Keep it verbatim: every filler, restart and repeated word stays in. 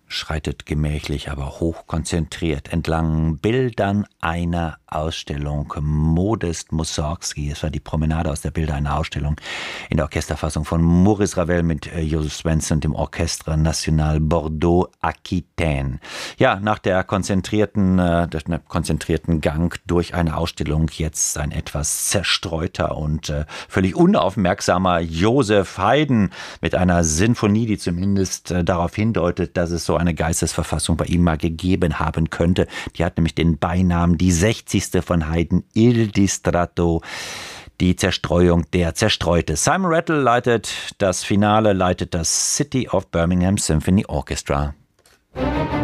schreitet gemächlich, aber hochkonzentriert entlang Bildern einer Ausstellung. Modest Mussorgsky, es war die Promenade aus der Bilder einer Ausstellung in der Orchesterfassung von Maurice Ravel mit Joseph Swenson, dem Orchestre National Bordeaux Aquitaine. Ja, nach der konzentrierten, äh, der konzentrierten Gang durch eine Ausstellung jetzt ein etwas zerstreuter und äh, völlig unaufmerksamer Joseph Haydn mit einer Sinfonie, die zumindest äh, darauf hindeutet, dass es so eine Geistesverfassung bei ihm mal gegeben haben könnte. Die hat nämlich den Beinamen die sechzigste von Haydn, Il Distratto, die Zerstreuung, der Zerstreute. Simon Rattle leitet das Finale, leitet das City of Birmingham Symphony Orchestra.